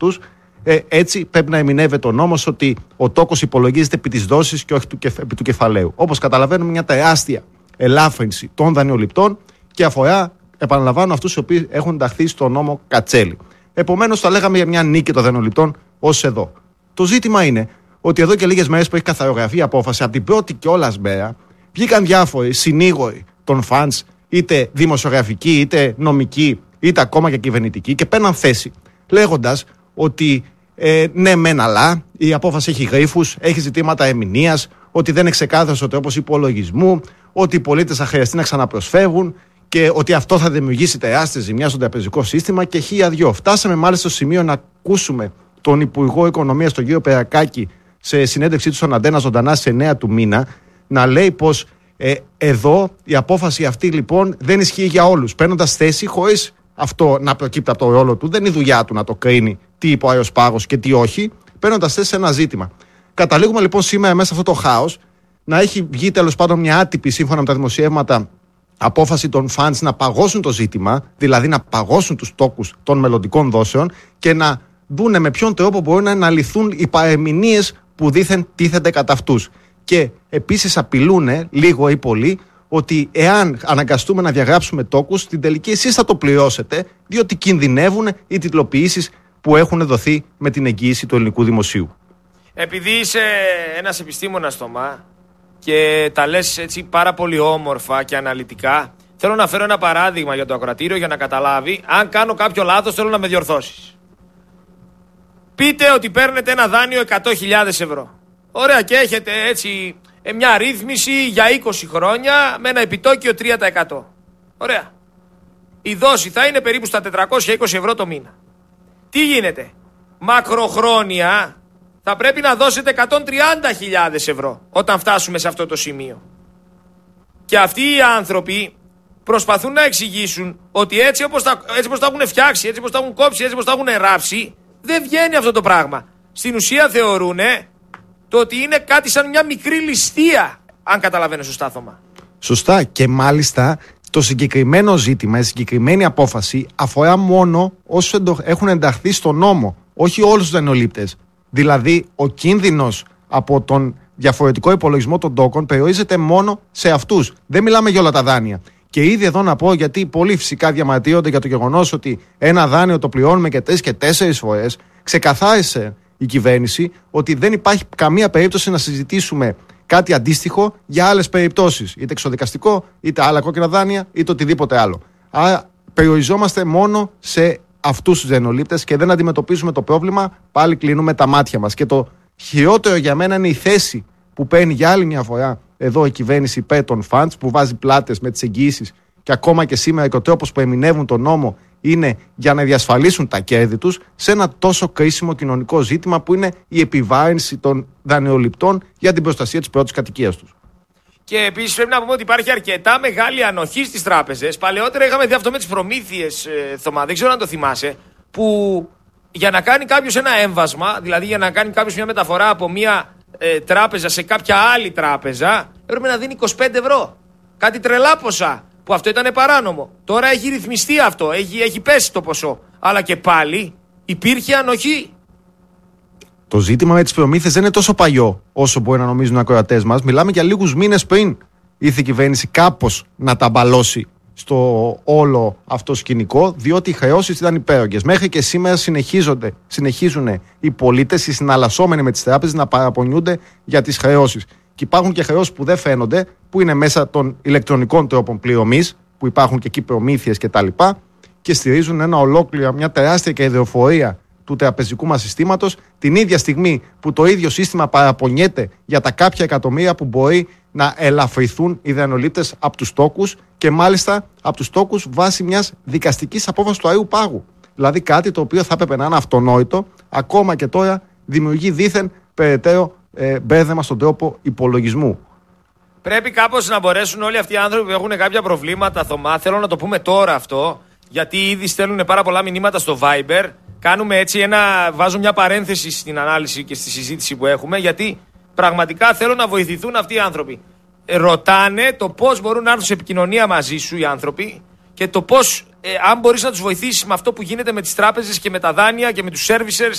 τους. Έτσι πρέπει να ερμηνεύεται ο νόμος ότι ο τόκος υπολογίζεται επί της δόσης και όχι επί του κεφαλαίου. Όπως καταλαβαίνουμε, μια τεράστια ελάφρυνση των δανειοληπτών και αφορά, επαναλαμβάνω, αυτούς οι οποίοι έχουν ενταχθεί στο νόμο Κατσέλη. Επομένως, θα λέγαμε για μια νίκη των δανειοληπτών ως εδώ. Το ζήτημα είναι ότι εδώ και λίγες μέρες που έχει καθαρογραφεί η απόφαση, από την πρώτη κιόλας μέρα, βγήκαν διάφοροι συνήγοροι των φαντς, είτε δημοσιογραφικοί, είτε νομικοί, είτε ακόμα και κυβερνητικοί, και παίρναν θέση, λέγοντας ότι ναι, μεν, αλλά η απόφαση έχει γρίφους, έχει ζητήματα ερμηνείας, ότι δεν είναι ξεκάθαρος ο τρόπος υπολογισμού, ότι οι πολίτες θα χρειαστεί να ξαναπροσφεύγουν και ότι αυτό θα δημιουργήσει τεράστια ζημιά στο τραπεζικό σύστημα και χίλια δυο. Φτάσαμε μάλιστα στο σημείο να ακούσουμε τον Υπουργό Οικονομίας, τον κύριο Περακάκη, σε συνέντευξή του στον Αντένα ζωντανά στις 9 του μήνα, να λέει πως εδώ η απόφαση αυτή λοιπόν δεν ισχύει για όλους, παίρνοντας θέση χωρίς αυτό να προκύπτει από το ρόλο του. Δεν είναι η δουλειά του να το κρίνει τι είπε ο Άριος Πάγος και τι όχι, παίρνοντας θέση σε ένα ζήτημα. Καταλήγουμε λοιπόν σήμερα μέσα σε αυτό το χάος να έχει βγει τέλος πάντων μια άτυπη, σύμφωνα με τα δημοσιεύματα, απόφαση των funds να παγώσουν το ζήτημα, δηλαδή να παγώσουν τους τόκους των μελλοντικών δόσεων και να δούνε με ποιον τρόπο μπορούν να αναλυθούν οι παρεμηνίες που δήθεν τίθενται κατά αυτούς. Και επίσης απειλούν λίγο ή πολύ ότι εάν αναγκαστούμε να διαγράψουμε τόκους, στην τελική εσείς θα το πληρώσετε, διότι κινδυνεύουν οι τιτλοποιήσεις που έχουν δοθεί με την εγγύηση του ελληνικού δημοσίου. Επειδή είσαι ένας επιστήμονας, Θωμά, και τα λες έτσι πάρα πολύ όμορφα και αναλυτικά, θέλω να φέρω ένα παράδειγμα για το ακροατήριο για να καταλάβει. Αν κάνω κάποιο λάθος, θέλω να με διορθώσεις. Πείτε ότι παίρνετε ένα δάνειο 100.000 ευρώ. Ωραία, και έχετε έτσι μια ρύθμιση για 20 χρόνια με ένα επιτόκιο 3%. Ωραία. Η δόση θα είναι περίπου στα 420 ευρώ το μήνα. Τι γίνεται? Μακροχρόνια θα πρέπει να δώσετε 130.000 ευρώ όταν φτάσουμε σε αυτό το σημείο. Και αυτοί οι άνθρωποι προσπαθούν να εξηγήσουν ότι έτσι όπως τα έχουν φτιάξει, έτσι όπως τα έχουν κόψει, έτσι όπως τα έχουν ράψει, δεν βγαίνει αυτό το πράγμα. Στην ουσία θεωρούν το ότι είναι κάτι σαν μια μικρή ληστεία, αν καταλαβαίνω σωστά, Θωμά. Σωστά, και μάλιστα το συγκεκριμένο ζήτημα, η συγκεκριμένη απόφαση αφορά μόνο όσους έχουν ενταχθεί στο νόμο, όχι όλους τους δανειολήπτες. Δηλαδή, ο κίνδυνος από τον διαφορετικό υπολογισμό των τόκων περιορίζεται μόνο σε αυτούς. Δεν μιλάμε για όλα τα δάνεια. Και ήδη εδώ να πω, γιατί πολλοί φυσικά διαμαρτύρονται για το γεγονός ότι ένα δάνειο το πληρώνουμε και 3 και 4 φορές, ξεκαθάρισε η κυβέρνηση ότι δεν υπάρχει καμία περίπτωση να συζητήσουμε κάτι αντίστοιχο για άλλες περιπτώσεις. Είτε εξοδικαστικό, είτε άλλα κόκκινα δάνεια, είτε οτιδήποτε άλλο. Άρα περιοριζόμαστε μόνο σε αυτούς τους δανειολήπτες και δεν αντιμετωπίζουμε το πρόβλημα, πάλι κλείνουμε τα μάτια μας. Και το χειρότερο για μένα είναι η θέση που παίρνει για άλλη μια φορά εδώ η κυβέρνηση υπέρ των funds, που βάζει πλάτες με τις εγγυήσεις και ακόμα και σήμερα και ο τρόπος που ερμηνεύουν τον νόμο είναι για να διασφαλίσουν τα κέρδη τους σε ένα τόσο κρίσιμο κοινωνικό ζήτημα που είναι η επιβάρυνση των δανειοληπτών για την προστασία της πρώτης κατοικίας τους. Και επίσης πρέπει να πούμε ότι υπάρχει αρκετά μεγάλη ανοχή στις τράπεζες. Παλαιότερα είχαμε δει αυτό με τις προμήθειες, Θωμά, δεν ξέρω αν το θυμάσαι, που για να κάνει κάποιος ένα έμβασμα, δηλαδή για να κάνει κάποιος μια μεταφορά από μια τράπεζα σε κάποια άλλη τράπεζα, έπρεπε να δίνει 25 ευρώ. Κάτι τρελά ποσά, που αυτό ήταν παράνομο. Τώρα έχει ρυθμιστεί αυτό, έχει πέσει το ποσό. Αλλά και πάλι υπήρχε ανοχή. Το ζήτημα με τις προμήθειες δεν είναι τόσο παλιό όσο μπορεί να νομίζουν οι ακροατές μας. Μιλάμε για λίγους μήνες πριν ήρθε η κυβέρνηση κάπως να τα μπαλώσει στο όλο αυτό σκηνικό, διότι οι χρεώσεις ήταν υπέρογγες. Μέχρι και σήμερα συνεχίζουν οι πολίτες, οι συναλλασσόμενοι με τις τράπεζες, να παραπονιούνται για τις χρεώσεις. Και υπάρχουν και χρεώσεις που δεν φαίνονται, που είναι μέσα των ηλεκτρονικών τρόπων πληρωμής, που υπάρχουν και εκεί προμήθειες κτλ. Και στηρίζουν μια τεράστια κερδοφορία του τραπεζικού μας συστήματος, την ίδια στιγμή που το ίδιο σύστημα παραπονιέται για τα κάποια εκατομμύρια που μπορεί να ελαφρυθούν οι δανειολήπτες από τους τόκους, και μάλιστα από τους τόκους βάσει μιας δικαστικής απόφασης του Αριού Πάγου. Δηλαδή κάτι το οποίο θα έπρεπε να είναι αυτονόητο, ακόμα και τώρα δημιουργεί δήθεν περαιτέρω μπέρδεμα στον τρόπο υπολογισμού. Πρέπει κάπως να μπορέσουν όλοι αυτοί οι άνθρωποι που έχουν κάποια προβλήματα, Θωμά, θέλω να το πούμε τώρα αυτό, γιατί ήδη στέλνουν πάρα πολλά μηνύματα στο Viber. Κάνουμε έτσι βάζω μια παρένθεση στην ανάλυση και στη συζήτηση που έχουμε, γιατί πραγματικά θέλω να βοηθηθούν αυτοί οι άνθρωποι. Ρωτάνε το πώς μπορούν να έρθουν σε επικοινωνία μαζί σου οι άνθρωποι και το πώς αν μπορείς να τους βοηθήσεις με αυτό που γίνεται με τις τράπεζες και με τα δάνεια και με τους servicers